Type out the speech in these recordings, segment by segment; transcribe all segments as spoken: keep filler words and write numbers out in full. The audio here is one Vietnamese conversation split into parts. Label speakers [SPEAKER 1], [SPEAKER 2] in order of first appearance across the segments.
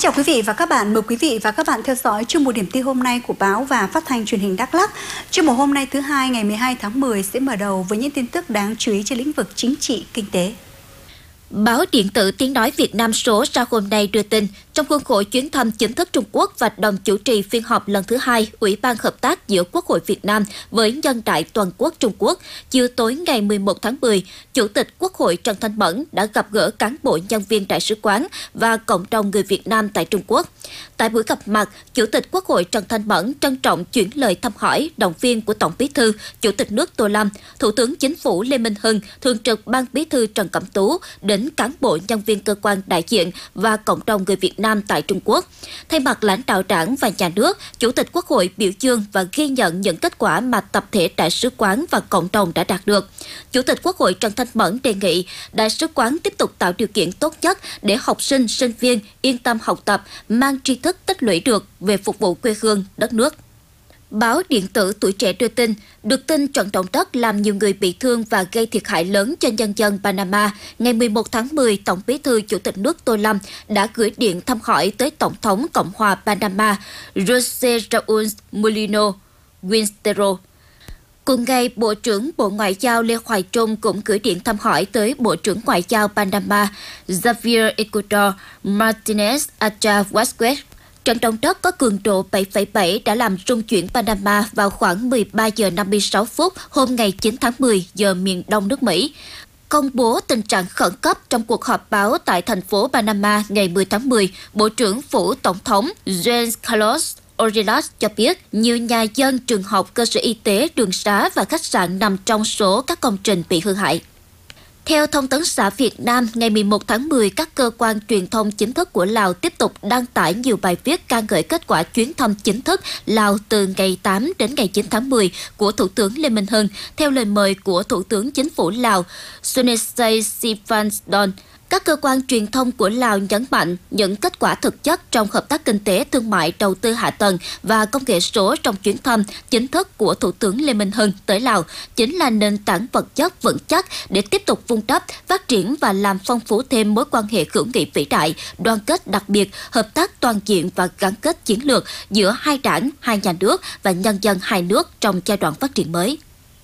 [SPEAKER 1] chào quý vị và các bạn, mời quý vị và các bạn theo dõi chuyên mục điểm tin hôm nay của báo và phát thanh truyền hình Đắk Lắk. Chuyên mục hôm nay thứ hai ngày mười hai tháng mười sẽ mở đầu với những tin tức đáng chú ý trên lĩnh vực chính trị, kinh tế.
[SPEAKER 2] Báo điện tử Tiếng nói Việt Nam số ra hôm nay đưa tin, trong khuôn khổ chuyến thăm chính thức Trung Quốc và đồng chủ trì phiên họp lần thứ hai Ủy ban Hợp tác giữa Quốc hội Việt Nam với Nhân đại Toàn quốc Trung Quốc, chiều tối ngày mười một tháng mười, Chủ tịch Quốc hội Trần Thanh Mẫn đã gặp gỡ cán bộ nhân viên đại sứ quán và cộng đồng người Việt Nam tại Trung Quốc. Tại buổi gặp mặt, Chủ tịch Quốc hội Trần Thanh Mẫn trân trọng chuyển lời thăm hỏi, động viên của Tổng Bí thư, Chủ tịch nước Tô Lâm, Thủ tướng Chính phủ Lê Minh Hưng, Thường trực Ban Bí thư Trần Cẩm Tú đến cán bộ nhân viên cơ quan đại diện và cộng đồng người Việt Nam tại Trung Quốc. Thay mặt lãnh đạo Đảng và Nhà nước, Chủ tịch Quốc hội biểu dương và ghi nhận những kết quả mà tập thể đại sứ quán và cộng đồng đã đạt được. Chủ tịch Quốc hội Trần Thanh Mẫn đề nghị đại sứ quán tiếp tục tạo điều kiện tốt nhất để học sinh, sinh viên yên tâm học tập, mang tri thức tích lũy được về phục vụ quê hương, đất nước. Báo điện tử Tuổi Trẻ đưa tin, được tin trận động đất làm nhiều người bị thương và gây thiệt hại lớn cho nhân dân Panama. Ngày mười một tháng mười, Tổng Bí thư Chủ tịch nước Tô Lâm đã gửi điện thăm hỏi tới Tổng thống Cộng hòa Panama José Raúl Mulino Quintero. Cùng ngày, Bộ trưởng Bộ Ngoại giao Lê Hoài Trung cũng gửi điện thăm hỏi tới Bộ trưởng Ngoại giao Panama Javier Ecuador Martinez Acha Vázquez. Trận động đất có cường độ bảy phẩy bảy đã làm rung chuyển Panama vào khoảng mười ba giờ năm mươi sáu phút hôm ngày chín tháng mười giờ miền đông nước Mỹ. Công bố tình trạng khẩn cấp trong cuộc họp báo tại thành phố Panama ngày mười tháng mười, Bộ trưởng Phủ Tổng thống Juan Carlos Ornelas cho biết nhiều nhà dân, trường học, cơ sở y tế, đường xá và khách sạn nằm trong số các công trình bị hư hại. Theo Thông tấn xã Việt Nam, ngày mười một tháng mười, các cơ quan truyền thông chính thức của Lào tiếp tục đăng tải nhiều bài viết ca ngợi kết quả chuyến thăm chính thức Lào từ ngày tám đến ngày chín tháng mười của Thủ tướng Lê Minh Hưng, theo lời mời của Thủ tướng Chính phủ Lào Sonexay Siphandone. Các cơ quan truyền thông của Lào nhấn mạnh những kết quả thực chất trong hợp tác kinh tế, thương mại, đầu tư hạ tầng và công nghệ số trong chuyến thăm chính thức của Thủ tướng Lê Minh Hưng tới Lào chính là nền tảng vật chất vững chắc để tiếp tục vun đắp, phát triển và làm phong phú thêm mối quan hệ hữu nghị vĩ đại, đoàn kết đặc biệt, hợp tác toàn diện và gắn kết chiến lược giữa hai đảng, hai nhà nước và nhân dân hai nước trong giai đoạn phát triển mới.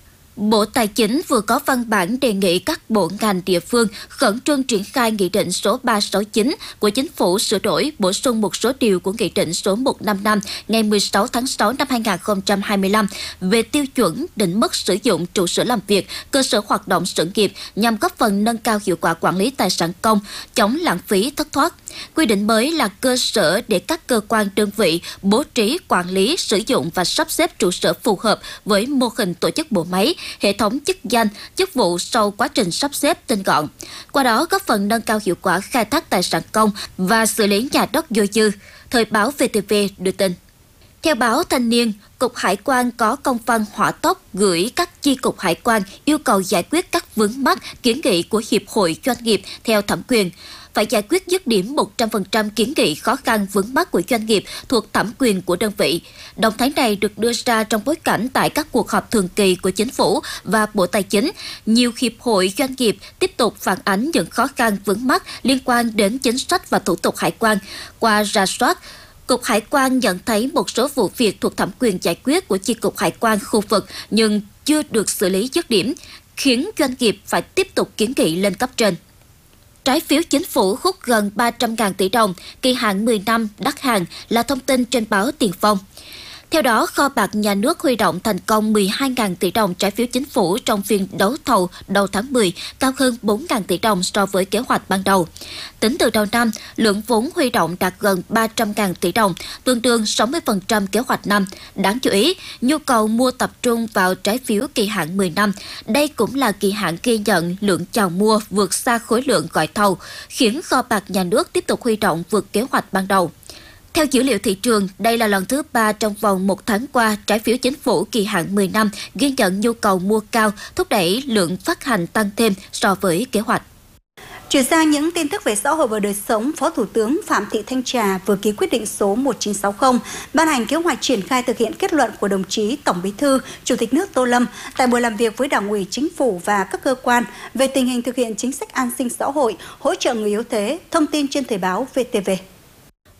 [SPEAKER 2] Bộ Tài chính vừa có văn bản đề nghị các bộ ngành địa phương khẩn trương triển khai Nghị định số ba trăm sáu mươi chín của Chính phủ sửa đổi, bổ sung một số điều của Nghị định số một trăm năm mươi lăm ngày mười sáu tháng sáu năm hai nghìn không trăm hai mươi lăm về tiêu chuẩn định mức sử dụng trụ sở làm việc, cơ sở hoạt động sự nghiệp nhằm góp phần nâng cao hiệu quả quản lý tài sản công, chống lãng phí thất thoát. Quy định mới là cơ sở để các cơ quan đơn vị bố trí, quản lý, sử dụng và sắp xếp trụ sở phù hợp với mô hình tổ chức bộ máy, hệ thống chức danh, chức vụ sau quá trình sắp xếp tinh gọn. Qua đó góp phần nâng cao hiệu quả khai thác tài sản công và xử lý nhà đất dôi dư. Thời báo vê tê vê đưa tin. Theo báo Thanh niên, Cục Hải quan có công văn hỏa tốc gửi các chi cục hải quan yêu cầu giải quyết các vướng mắc kiến nghị của Hiệp hội Doanh nghiệp theo thẩm quyền. Phải giải quyết dứt điểm một trăm phần trăm kiến nghị khó khăn vướng mắc của doanh nghiệp thuộc thẩm quyền của đơn vị. Động thái này được đưa ra trong bối cảnh tại các cuộc họp thường kỳ của Chính phủ và Bộ Tài chính, nhiều hiệp hội doanh nghiệp tiếp tục phản ánh những khó khăn vướng mắc liên quan đến chính sách và thủ tục hải quan. Qua rà soát, Cục Hải quan nhận thấy một số vụ việc thuộc thẩm quyền giải quyết của chi cục hải quan khu vực nhưng chưa được xử lý dứt điểm, khiến doanh nghiệp phải tiếp tục kiến nghị lên cấp trên. Trái phiếu chính phủ hút gần ba trăm nghìn tỷ đồng, kỳ hạn mười năm đắt hàng là thông tin trên báo Tiền Phong. Theo đó, kho bạc nhà nước huy động thành công mười hai nghìn tỷ đồng trái phiếu chính phủ trong phiên đấu thầu đầu tháng mười, cao hơn bốn nghìn tỷ đồng so với kế hoạch ban đầu. Tính từ đầu năm, lượng vốn huy động đạt gần ba trăm nghìn tỷ đồng, tương đương sáu mươi phần trăm kế hoạch năm. Đáng chú ý, nhu cầu mua tập trung vào trái phiếu kỳ hạn mười năm. Đây cũng là kỳ hạn ghi nhận lượng chào mua vượt xa khối lượng gọi thầu, khiến kho bạc nhà nước tiếp tục huy động vượt kế hoạch ban đầu. Theo dữ liệu thị trường, đây là lần thứ ba trong vòng một tháng qua, trái phiếu chính phủ kỳ hạn mười năm ghi nhận nhu cầu mua cao, thúc đẩy lượng phát hành tăng thêm so với kế hoạch.
[SPEAKER 1] Chuyển sang những tin tức về xã hội và đời sống, Phó Thủ tướng Phạm Thị Thanh Trà vừa ký quyết định số một nghìn chín trăm sáu mươi ban hành kế hoạch triển khai thực hiện kết luận của đồng chí Tổng Bí thư, Chủ tịch nước Tô Lâm tại buổi làm việc với Đảng ủy Chính phủ và các cơ quan về tình hình thực hiện chính sách an sinh xã hội, hỗ trợ người yếu thế. Thông tin trên Thời báo vê tê vê.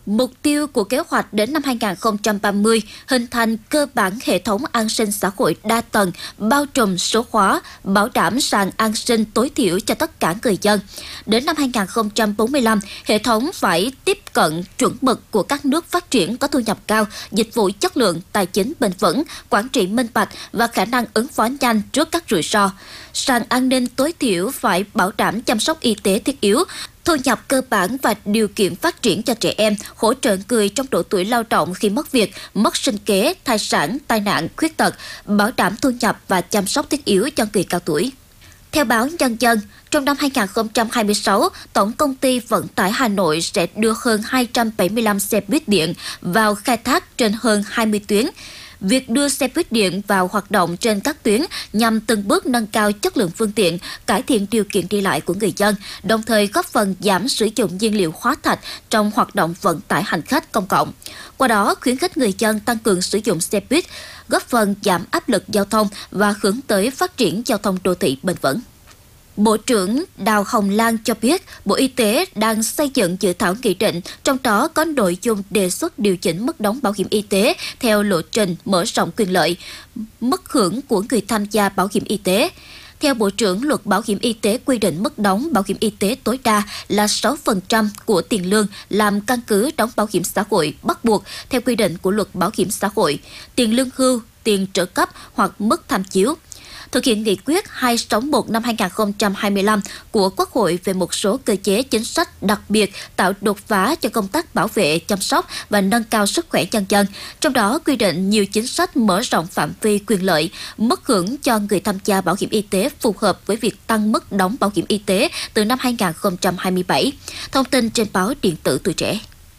[SPEAKER 2] Mục tiêu của kế hoạch đến năm hai nghìn không trăm ba mươi hình thành cơ bản hệ thống an sinh xã hội đa tầng, bao trùm số hóa, bảo đảm sàn an sinh tối thiểu cho tất cả người dân. Đến năm hai nghìn không trăm bốn mươi lăm, hệ thống phải tiếp cận chuẩn mực của các nước phát triển có thu nhập cao, dịch vụ chất lượng, tài chính bền vững, quản trị minh bạch và khả năng ứng phó nhanh trước các rủi ro. Sàn an ninh tối thiểu phải bảo đảm chăm sóc y tế thiết yếu, thu nhập cơ bản và điều kiện phát triển cho trẻ em, hỗ trợ người trong độ tuổi lao động khi mất việc, mất sinh kế, thai sản, tai nạn, khuyết tật, bảo đảm thu nhập và chăm sóc thiết yếu cho người cao tuổi. Theo báo Nhân dân, trong năm hai nghìn không trăm hai mươi sáu, Tổng công ty Vận tải Hà Nội sẽ đưa hơn hai trăm bảy mươi lăm xe buýt điện vào khai thác trên hơn hai mươi tuyến. Việc đưa xe buýt điện vào hoạt động trên các tuyến nhằm từng bước nâng cao chất lượng phương tiện, cải thiện điều kiện đi lại của người dân, đồng thời góp phần giảm sử dụng nhiên liệu hóa thạch trong hoạt động vận tải hành khách công cộng. Qua đó, khuyến khích người dân tăng cường sử dụng xe buýt, góp phần giảm áp lực giao thông và hướng tới phát triển giao thông đô thị bền vững. Bộ trưởng Đào Hồng Lan cho biết, Bộ Y tế đang xây dựng dự thảo nghị định, trong đó có nội dung đề xuất điều chỉnh mức đóng bảo hiểm y tế theo lộ trình mở rộng quyền lợi, mức hưởng của người tham gia bảo hiểm y tế. Theo Bộ trưởng, luật bảo hiểm y tế quy định mức đóng bảo hiểm y tế tối đa là sáu phần trăm của tiền lương làm căn cứ đóng bảo hiểm xã hội bắt buộc theo quy định của luật bảo hiểm xã hội, tiền lương hưu, tiền trợ cấp hoặc mức tham chiếu. Thực hiện nghị quyết hai trăm sáu mươi mốt năm hai nghìn không trăm hai mươi lăm của Quốc hội về một số cơ chế chính sách đặc biệt tạo đột phá cho công tác bảo vệ, chăm sóc và nâng cao sức khỏe nhân dân, trong đó quy định nhiều chính sách mở rộng phạm vi quyền lợi, mức hưởng cho người tham gia bảo hiểm y tế phù hợp với việc tăng mức đóng bảo hiểm y tế từ năm hai nghìn không trăm hai mươi bảy. Thông tin trên báo điện tử Tuổi Trẻ.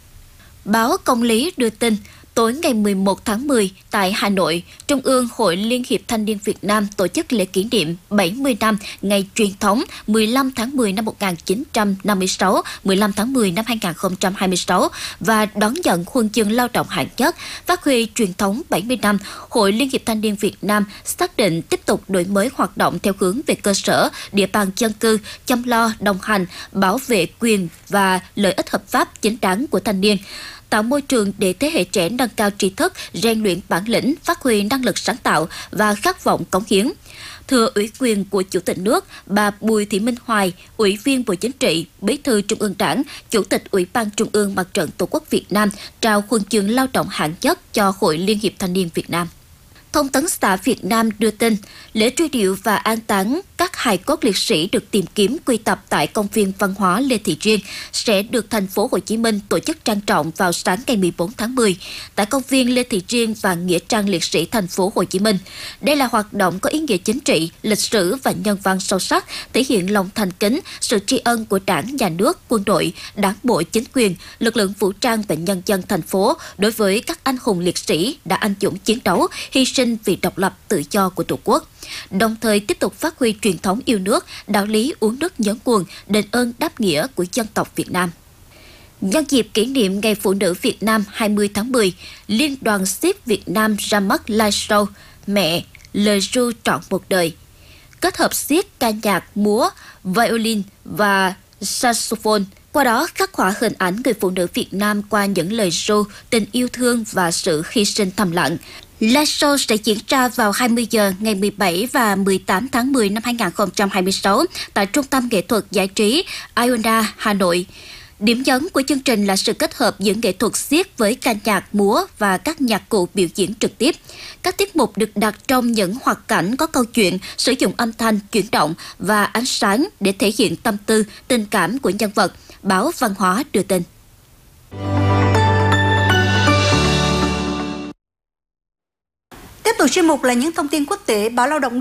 [SPEAKER 2] Báo Công lý đưa tin, tối ngày mười một tháng mười, tại Hà Nội, Trung ương Hội Liên hiệp Thanh niên Việt Nam tổ chức lễ kỷ niệm bảy mươi năm ngày truyền thống mười lăm tháng mười năm một nghìn chín trăm năm mươi sáu, mười lăm tháng mười năm hai nghìn không trăm hai mươi sáu và đón nhận huân chương lao động hạng nhất. Phát huy truyền thống bảy mươi năm, Hội Liên hiệp Thanh niên Việt Nam xác định tiếp tục đổi mới hoạt động theo hướng về cơ sở, địa bàn dân cư, chăm lo, đồng hành, bảo vệ quyền và lợi ích hợp pháp chính đáng của thanh niên, tạo môi trường để thế hệ trẻ nâng cao tri thức, rèn luyện bản lĩnh, phát huy năng lực sáng tạo và khát vọng cống hiến. Thừa ủy quyền của Chủ tịch nước, bà Bùi Thị Minh Hoài, Ủy viên Bộ Chính trị, Bí thư Trung ương Đảng, Chủ tịch Ủy ban Trung ương Mặt trận Tổ quốc Việt Nam trao huân chương lao động hạng nhất cho Hội Liên hiệp Thanh niên Việt Nam. Thông tấn xã Việt Nam đưa tin, lễ truy điệu và an táng các hài cốt liệt sĩ được tìm kiếm quy tập tại công viên văn hóa Lê Thị Riêng sẽ được thành phố Hồ Chí Minh tổ chức trang trọng vào sáng ngày mười bốn tháng mười tại công viên Lê Thị Riêng và nghĩa trang liệt sĩ thành phố Hồ Chí Minh. Đây là hoạt động có ý nghĩa chính trị, lịch sử và nhân văn sâu sắc, thể hiện lòng thành kính, sự tri ân của Đảng, Nhà nước, quân đội, Đảng bộ, chính quyền, lực lượng vũ trang và nhân dân thành phố đối với các anh hùng liệt sĩ đã anh dũng chiến đấu, hy sinh vì độc lập tự do của Tổ quốc, đồng thời tiếp tục phát huy truyền thống yêu nước, đạo lý uống nước nhớ nguồn, đền ơn đáp nghĩa của dân tộc Việt Nam. Nhân dịp kỷ niệm Ngày Phụ nữ Việt Nam hai mươi tháng mười, Liên đoàn Siếc Việt Nam ra mắt live show Mẹ, lời ru trọn một đời, kết hợp siếc, ca nhạc, múa, violin và saxophone. Qua đó khắc họa hình ảnh người phụ nữ Việt Nam qua những lời ru, tình yêu thương và sự hy sinh thầm lặng. Live show sẽ diễn ra vào hai mươi giờ ngày mười bảy và mười tám tháng mười năm hai nghìn không trăm hai mươi sáu tại Trung tâm Nghệ thuật Giải trí Iona, Hà Nội. Điểm nhấn của chương trình là sự kết hợp giữa nghệ thuật xiếc với ca nhạc, múa và các nhạc cụ biểu diễn trực tiếp. Các tiết mục được đặt trong những hoạt cảnh có câu chuyện, sử dụng âm thanh, chuyển động và ánh sáng để thể hiện tâm tư, tình cảm của nhân vật. Báo Văn hóa đưa tin.
[SPEAKER 1] Tiếp tục chuyên mục là những thông tin quốc tế. Báo Lao động